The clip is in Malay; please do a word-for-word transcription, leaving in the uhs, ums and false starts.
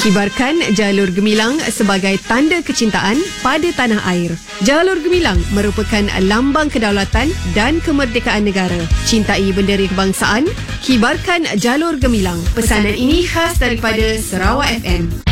Kibarkan jalur gemilang sebagai tanda kecintaan pada tanah air. Jalur gemilang merupakan lambang kedaulatan dan kemerdekaan negara. Cintai bendera kebangsaan, kibarkan jalur gemilang. Pesanan ini khas daripada Sarawak F M.